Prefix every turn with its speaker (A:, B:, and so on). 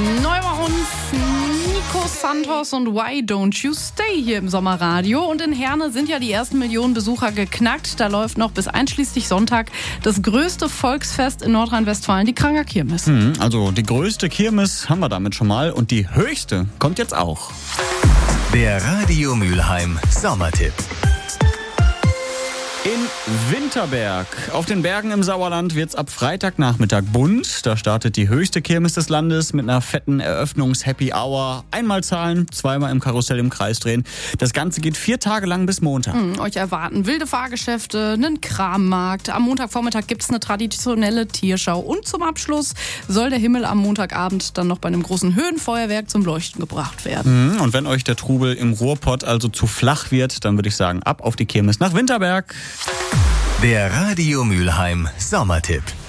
A: Neu bei uns Nico Santos und Why Don't You Stay hier im Sommerradio. Und in Herne sind ja die ersten Millionen Besucher geknackt. Da läuft noch bis einschließlich Sonntag das größte Volksfest in Nordrhein-Westfalen, die Kranger Kirmes.
B: Also die größte Kirmes haben wir damit schon mal und die höchste kommt jetzt auch.
C: Der Radio Mülheim Sommertipp.
B: In Winterberg. Auf den Bergen im Sauerland wird's ab Freitagnachmittag bunt. Da startet die höchste Kirmes des Landes mit einer fetten Eröffnungs-Happy Hour. Einmal zahlen, zweimal im Karussell im Kreis drehen. Das Ganze geht 4 Tage lang bis Montag.
A: Euch erwarten wilde Fahrgeschäfte, einen Krammarkt. Am Montagvormittag gibt's eine traditionelle Tierschau. Und zum Abschluss soll der Himmel am Montagabend dann noch bei einem großen Höhenfeuerwerk zum Leuchten gebracht werden.
B: Und wenn euch der Trubel im Ruhrpott also zu flach wird, dann würde ich sagen, ab auf die Kirmes nach Winterberg.
C: Der Radio Mülheim Sommertipp.